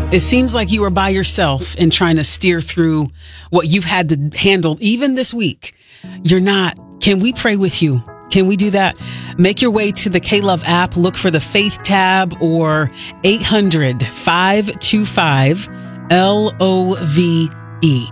It seems like you are by yourself in trying to steer through what you've had to handle even this week. You're not. Can we pray with you? Can we do that? Make your way to the K-Love app. Look for the Faith tab or 800-525-LOVE.